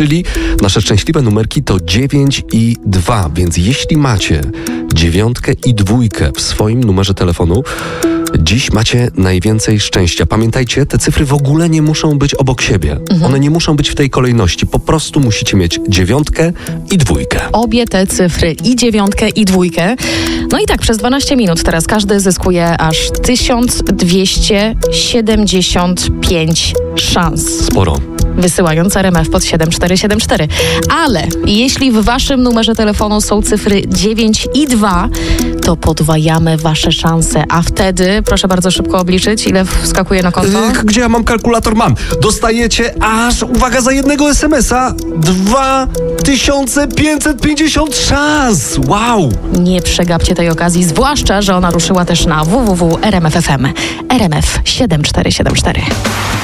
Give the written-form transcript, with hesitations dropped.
czyli nasze szczęśliwe numerki to 9 i 2, więc jeśli macie 9 i 2 w swoim numerze telefonu, dziś macie najwięcej szczęścia. Pamiętajcie, te cyfry w ogóle nie muszą być obok siebie. One nie muszą być w tej kolejności. Po prostu musicie mieć 9 i 2. Obie te cyfry, i 9 i 2. No i tak, przez 12 minut teraz każdy zyskuje aż 1275 szans. Sporo. Wysyłając RMF pod 7474. Ale jeśli w waszym numerze telefonu są cyfry 9 i 2, to podwajamy wasze szanse. A wtedy, proszę bardzo szybko obliczyć, ile wskakuje na konto. Gdzie ja mam kalkulator? Mam. Dostajecie aż, uwaga, za jednego SMS-a 2550 szans. Wow! Nie przegapcie tej okazji, zwłaszcza, że ona ruszyła też na www.rmf.fm. RMF 7474.